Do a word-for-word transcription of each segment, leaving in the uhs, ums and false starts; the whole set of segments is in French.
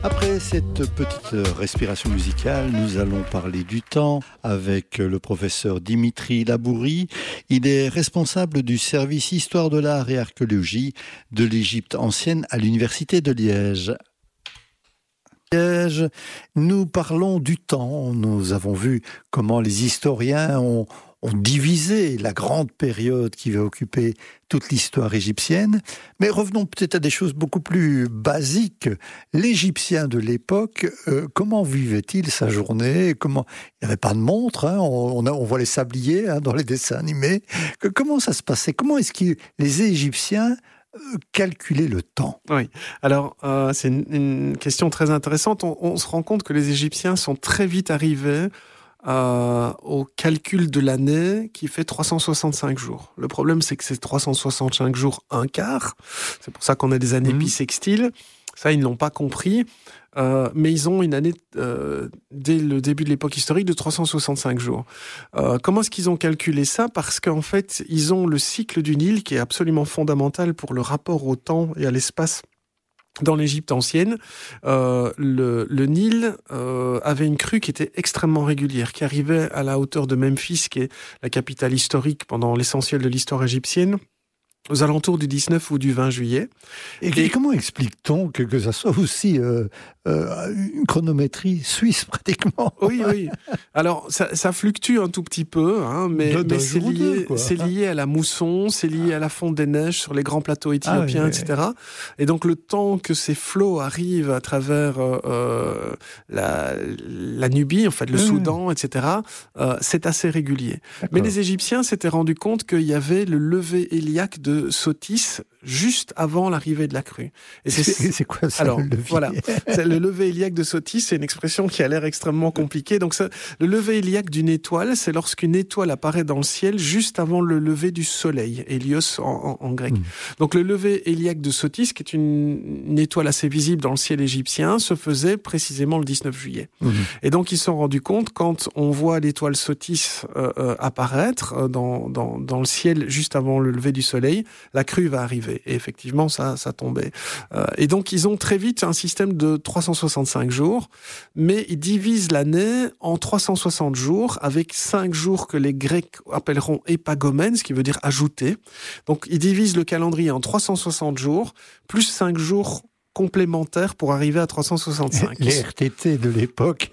Après cette petite respiration musicale, nous allons parler du temps avec le professeur Dimitri Labourie. Il est responsable du service Histoire de l'art et archéologie de l'Égypte ancienne à l'Université de Liège. Liège, nous parlons du temps. Nous avons vu comment les historiens ont ont divisé la grande période qui va occuper toute l'histoire égyptienne. Mais revenons peut-être à des choses beaucoup plus basiques. L'Égyptien de l'époque, euh, comment vivait-il sa journée ? Comment... Il n'y avait pas de montre, hein, on, on, on voit les sabliers hein, dans les dessins animés. Que, comment ça se passait ? Comment est-ce que les Égyptiens euh, calculaient le temps ? Oui, alors euh, c'est une, une question très intéressante. On, on se rend compte que les Égyptiens sont très vite arrivés Euh, au calcul de l'année qui fait trois cent soixante-cinq jours. Le problème, c'est que c'est trois cent soixante-cinq jours, un quart. C'est pour ça qu'on a des années mmh. bissextiles. Ça, ils ne l'ont pas compris. Euh, mais ils ont une année, euh, dès le début de l'époque historique, de trois cent soixante-cinq jours. Euh, comment est-ce qu'ils ont calculé ça ? Parce qu'en fait, ils ont le cycle du Nil qui est absolument fondamental pour le rapport au temps et à l'espace. Dans l'Égypte ancienne, euh, le, le Nil euh, avait une crue qui était extrêmement régulière, qui arrivait à la hauteur de Memphis, qui est la capitale historique pendant l'essentiel de l'histoire égyptienne, aux alentours du dix-neuf ou du vingt juillet. Et, et comment explique-t-on que, que ça soit aussi euh, euh, une chronométrie suisse pratiquement ? Oui, oui. Alors, ça, ça fluctue un tout petit peu, hein, mais, mais c'est, lié, deux, c'est lié à la mousson, c'est lié à la fonte des neiges sur les grands plateaux éthiopiens, ah, oui, et cetera. Oui. Et donc, le temps que ces flots arrivent à travers euh, la, la Nubie, en fait, le oui, Soudan, oui. et cetera, euh, c'est assez régulier. D'accord. Mais les Égyptiens s'étaient rendus compte qu'il y avait le lever héliaque de de Sotis juste avant l'arrivée de la crue. Et c'est, c'est, c'est quoi ça, alors, le lever voilà, c'est le lever héliaque de Sotis, c'est une expression qui a l'air extrêmement compliquée. Donc, ça, le lever héliaque d'une étoile, c'est lorsqu'une étoile apparaît dans le ciel juste avant le lever du soleil, Hélios en, en, en grec. Mmh. Donc, le lever héliaque de Sotis, qui est une, une étoile assez visible dans le ciel égyptien, se faisait précisément le dix-neuf juillet. Mmh. Et donc, ils se sont rendus compte, quand on voit l'étoile Sotis euh, euh, apparaître euh, dans, dans, dans le ciel juste avant le lever du soleil, la crue va arriver. Et effectivement, ça, ça tombait. Euh, et donc, ils ont très vite un système de trois cent soixante-cinq jours, mais ils divisent l'année en trois cent soixante jours, avec cinq jours que les Grecs appelleront épagomènes, ce qui veut dire ajouter. Donc, ils divisent le calendrier en trois cent soixante jours, plus cinq jours complémentaires pour arriver à trois cent soixante-cinq. Les R T T de l'époque.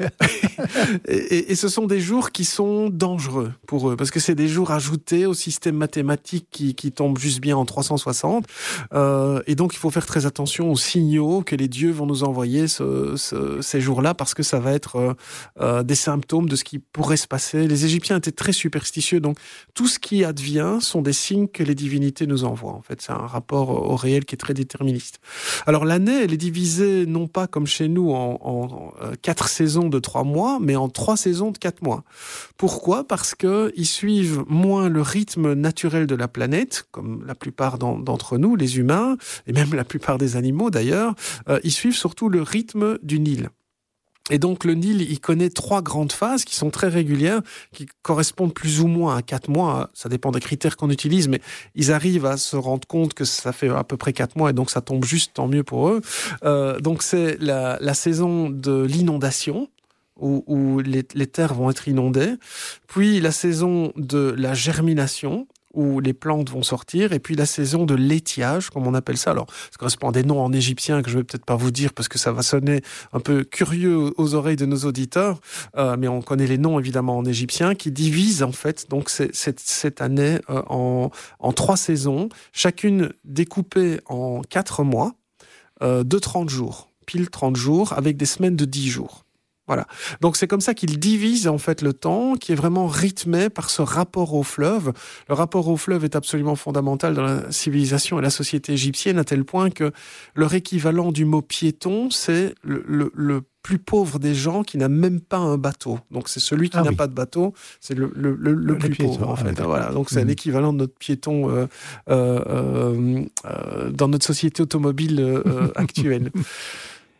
et, et, et ce sont des jours qui sont dangereux pour eux, parce que c'est des jours ajoutés au système mathématique qui, qui tombe juste bien en trois cent soixante. Euh, et donc, il faut faire très attention aux signaux que les dieux vont nous envoyer ce, ce, ces jours-là, parce que ça va être euh, euh, des symptômes de ce qui pourrait se passer. Les Égyptiens étaient très superstitieux, donc tout ce qui advient sont des signes que les divinités nous envoient. En fait, c'est un rapport au réel qui est très déterministe. Alors, l'année, elle est divisée non pas comme chez nous en, en, en quatre saisons de trois mois, mais en trois saisons de quatre mois. Pourquoi ? Parce qu'ils suivent moins le rythme naturel de la planète, comme la plupart d'entre nous, les humains, et même la plupart des animaux d'ailleurs, euh, ils suivent surtout le rythme du Nil. Et donc, le Nil, il connaît trois grandes phases qui sont très régulières, qui correspondent plus ou moins à quatre mois. Ça dépend des critères qu'on utilise, mais ils arrivent à se rendre compte que ça fait à peu près quatre mois, et donc ça tombe juste, tant mieux pour eux. Euh, donc, c'est la, la saison de l'inondation, où, où les, les terres vont être inondées. Puis, la saison de la germination, où les plantes vont sortir, et puis la saison de l'étiage, comme on appelle ça. Alors, ça correspond à des noms en égyptien que je vais peut-être pas vous dire parce que ça va sonner un peu curieux aux oreilles de nos auditeurs, euh, mais on connaît les noms évidemment en égyptien, qui divisent en fait donc c'est, cette, cette année euh, en, en trois saisons, chacune découpée en quatre mois, euh, de trente jours, pile trente jours, avec des semaines de dix jours. Voilà. Donc c'est comme ça qu'ils divisent en fait le temps, qui est vraiment rythmé par ce rapport au fleuve. Le rapport au fleuve est absolument fondamental dans la civilisation et la société égyptienne, à tel point que leur équivalent du mot piéton, c'est le, le, le plus pauvre des gens qui n'a même pas un bateau. Donc c'est celui qui ah n'a oui. pas de bateau, c'est le, le, le, le, le plus piéton, pauvre en fait. Ah, voilà. Donc c'est mmh. l'équivalent de notre piéton euh, euh, euh, euh, dans notre société automobile euh, actuelle.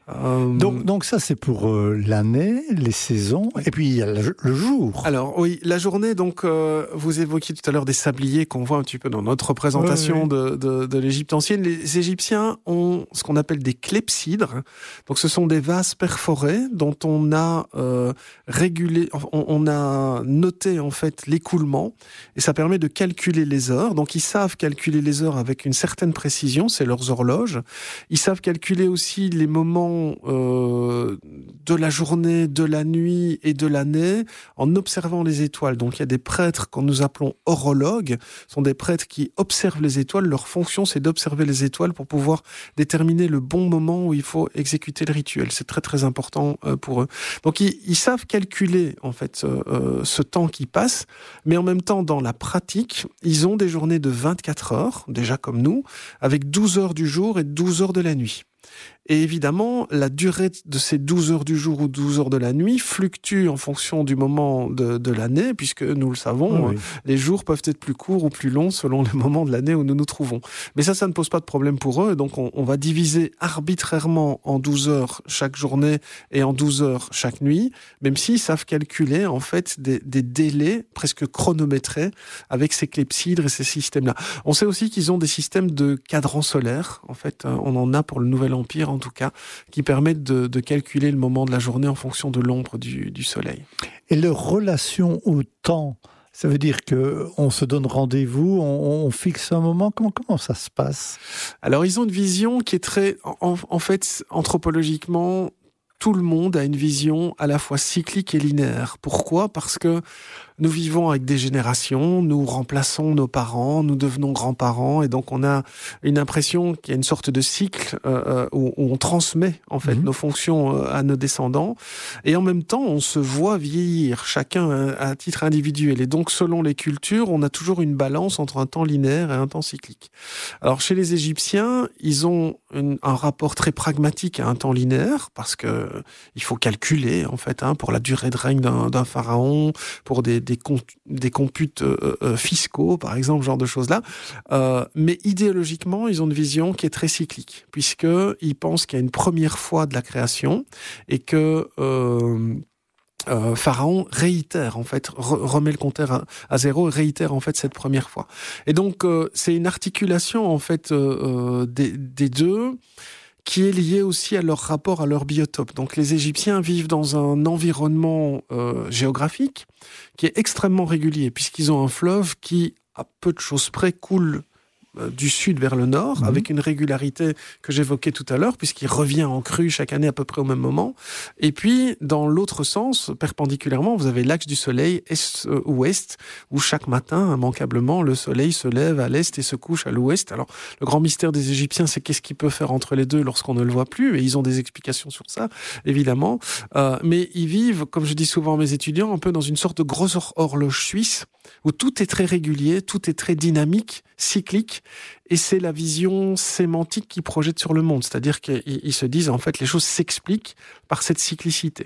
Euh... Donc, donc ça, c'est pour euh, l'année, les saisons, et puis il y a le, le jour. Alors oui, la journée, donc euh, vous évoquiez tout à l'heure des sabliers qu'on voit un petit peu dans notre représentation oui, de, oui. de, de l'Égypte ancienne. Les Égyptiens ont ce qu'on appelle des clepsydres. Donc ce sont des vases perforés dont on a euh, régulé, on, on a noté en fait l'écoulement, et ça permet de calculer les heures. Donc ils savent calculer les heures avec une certaine précision, c'est leurs horloges. Ils savent calculer aussi les moments euh, de la journée, de la nuit et de l'année en observant les étoiles. Donc il y a des prêtres que nous appelons horologues, ce sont des prêtres qui observent les étoiles. Leur fonction, c'est d'observer les étoiles pour pouvoir déterminer le bon moment où il faut exécuter le rituel. C'est très très important euh, pour eux. Donc ils, ils savent calculer en fait euh, ce temps qui passe, mais en même temps dans la pratique, ils ont des journées de vingt-quatre heures, déjà comme nous, avec douze heures du jour et douze heures de la nuit. Et évidemment, la durée de ces douze heures du jour ou douze heures de la nuit fluctue en fonction du moment de, de l'année, puisque nous le savons, Oui. les jours peuvent être plus courts ou plus longs selon les moments de l'année où nous nous trouvons. Mais ça, ça ne pose pas de problème pour eux. Donc, on, on va diviser arbitrairement en douze heures chaque journée et en douze heures chaque nuit, même s'ils savent calculer, en fait, des, des délais presque chronométrés avec ces clepsydres et ces systèmes-là. On sait aussi qu'ils ont des systèmes de cadran solaire. En fait, on en a pour le Nouvel Empire, en tout cas, qui permettent de, de calculer le moment de la journée en fonction de l'ombre du, du soleil. Et leur relation au temps, ça veut dire qu'on se donne rendez-vous, on, on fixe un moment, comment, comment ça se passe? Alors, ils ont une vision qui est très... En, en fait, anthropologiquement, tout le monde a une vision à la fois cyclique et linéaire. Pourquoi ? Parce que nous vivons avec des générations, nous remplaçons nos parents, nous devenons grands-parents, et donc on a une impression qu'il y a une sorte de cycle euh, où, où on transmet en fait mmh. nos fonctions euh, à nos descendants, et en même temps on se voit vieillir, chacun à, à titre individuel, et donc selon les cultures, on a toujours une balance entre un temps linéaire et un temps cyclique. Alors chez les Égyptiens, ils ont une, un rapport très pragmatique à un temps linéaire, parce que il faut calculer en fait hein, pour la durée de règne d'un, d'un pharaon, pour des Des, comp- des computes euh, euh, fiscaux, par exemple, ce genre de choses-là. Euh, mais idéologiquement, ils ont une vision qui est très cyclique, puisqu'ils pensent qu'il y a une première fois de la création et que euh, euh, Pharaon réitère, en fait, re- remet le compteur à, à zéro et réitère, en fait, cette première fois. Et donc, euh, c'est une articulation, en fait, euh, des, des deux, qui est lié aussi à leur rapport à leur biotope. Donc les Égyptiens vivent dans un environnement euh, géographique qui est extrêmement régulier, puisqu'ils ont un fleuve qui, à peu de choses près, coule euh, du sud vers le nord, mmh. avec une régularité que j'évoquais tout à l'heure, puisqu'il revient en crue chaque année à peu près au même moment. Et puis, dans l'autre sens, perpendiculairement, vous avez l'axe du soleil est-ouest, où chaque matin, immanquablement, le soleil se lève à l'est et se couche à l'ouest. Alors, le grand mystère des Égyptiens, c'est qu'est-ce qu'il peut faire entre les deux lorsqu'on ne le voit plus, et ils ont des explications sur ça, évidemment. Euh, mais ils vivent, comme je dis souvent à mes étudiants, un peu dans une sorte de grosse horloge suisse, où tout est très régulier, tout est très dynamique, cyclique, et c'est la vision sémantique qu'ils projettent sur le monde. C'est-à-dire qu'ils se disent, en fait, les choses s'expliquent par cette cyclicité.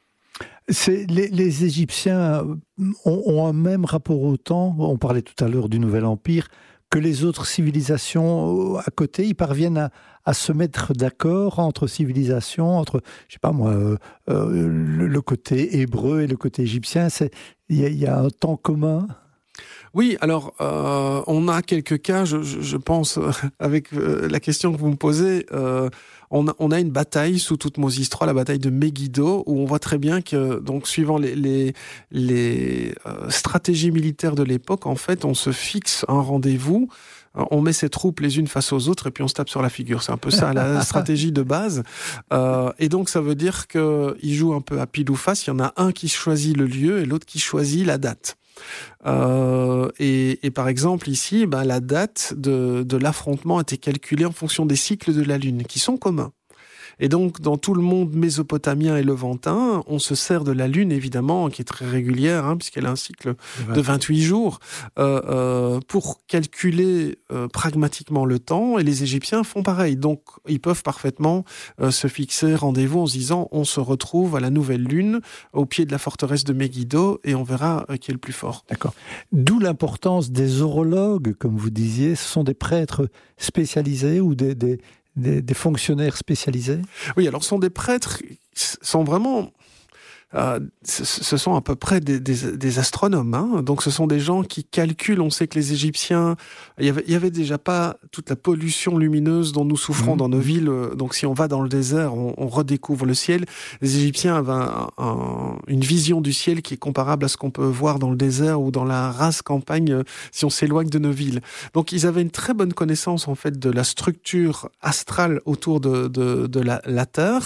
C'est, les, les Égyptiens ont, ont un même rapport au temps, on parlait tout à l'heure du Nouvel Empire, que les autres civilisations à côté. Ils parviennent à, à se mettre d'accord entre civilisations, entre, je sais pas moi, euh, euh, le, le côté hébreu et le côté égyptien. Il y, y a un temps commun. Oui, alors euh, on a quelques cas, je, je, je pense, euh, avec euh, la question que vous me posez, euh, on, a, on a une bataille sous Toutmose trois, la bataille de Megiddo, où on voit très bien que, donc suivant les, les, les euh, stratégies militaires de l'époque, en fait, on se fixe un rendez-vous, on met ses troupes les unes face aux autres et puis on se tape sur la figure. C'est un peu ça la stratégie de base. Euh, et donc ça veut dire qu'ils jouent un peu à pile ou face. Il y en a un qui choisit le lieu et l'autre qui choisit la date. Euh, et, et par exemple ici, ben, la date de, de l'affrontement a été calculée en fonction des cycles de la Lune, qui sont communs. Et donc, dans tout le monde mésopotamien et levantin, on se sert de la Lune, évidemment, qui est très régulière, hein, puisqu'elle a un cycle de vingt-huit jours, euh, euh, pour calculer euh, pragmatiquement le temps, et les Égyptiens font pareil. Donc, ils peuvent parfaitement euh, se fixer rendez-vous en se disant, on se retrouve à la nouvelle Lune, au pied de la forteresse de Megiddo, et on verra euh, qui est le plus fort. D'accord. D'où l'importance des horologues, comme vous disiez. Ce sont des prêtres spécialisés ou des... des... des, des fonctionnaires spécialisés? Oui, alors ce sont des prêtres, sont vraiment... Euh, ce, ce sont à peu près des, des, des astronomes, hein. Donc ce sont des gens qui calculent. On sait que les Égyptiens, il y avait, il y avait déjà pas toute la pollution lumineuse dont nous souffrons mmh. dans nos villes. Donc si on va dans le désert, on, on redécouvre le ciel. Les Égyptiens avaient un, un, une vision du ciel qui est comparable à ce qu'on peut voir dans le désert ou dans la rase campagne si on s'éloigne de nos villes. Donc ils avaient une très bonne connaissance en fait de la structure astrale autour de, de, de la, la Terre,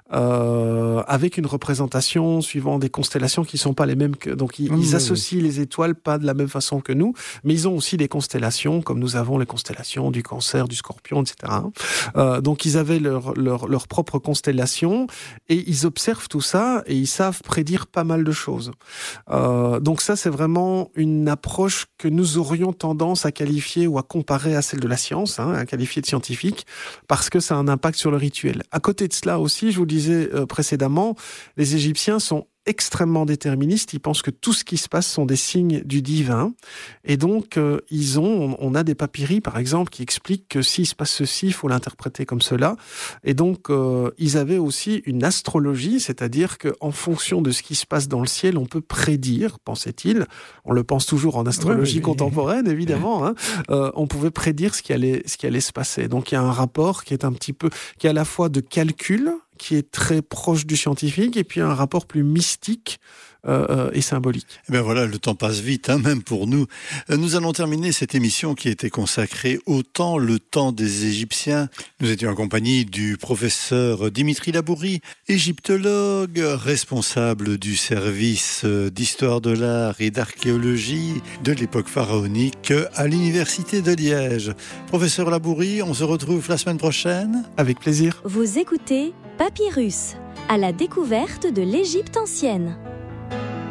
euh, avec une représentation suivant des constellations qui ne sont pas les mêmes que... Donc, ils, mmh, ils associent oui. les étoiles pas de la même façon que nous, mais ils ont aussi des constellations, comme nous avons les constellations du Cancer, du Scorpion, et cetera. Euh, donc, ils avaient leur, leur, leur propre constellation et ils observent tout ça et ils savent prédire pas mal de choses. Euh, donc, ça, c'est vraiment une approche que nous aurions tendance à qualifier ou à comparer à celle de la science, hein, à qualifier de scientifique, parce que ça a un impact sur le rituel. À côté de cela aussi, je vous disais euh, précédemment, les Égyptiens sont extrêmement déterministes. Ils pensent que tout ce qui se passe sont des signes du divin. Et donc, euh, ils ont, on a des papyri, par exemple, qui expliquent que s'il se passe ceci, il faut l'interpréter comme cela. Et donc, euh, ils avaient aussi une astrologie, c'est-à-dire qu'en fonction de ce qui se passe dans le ciel, on peut prédire, pensait-il. On le pense toujours en astrologie oui, contemporaine, évidemment. Hein, euh, on pouvait prédire ce qui allait, ce qui allait se passer. Donc, il y a un rapport qui est un petit peu, qui est à la fois de calcul, qui est très proche du scientifique, et puis un rapport plus mystique euh, et symbolique. Et bien voilà, le temps passe vite, hein, même pour nous. Nous allons terminer cette émission qui était consacrée au temps, le temps des Égyptiens. Nous étions en compagnie du professeur Dimitri Labourie, égyptologue, responsable du service d'histoire de l'art et d'archéologie de l'époque pharaonique à l'université de Liège. Professeur Labourie, on se retrouve la semaine prochaine. Avec plaisir. Vous écoutez Papyrus, à la découverte de l'Égypte ancienne.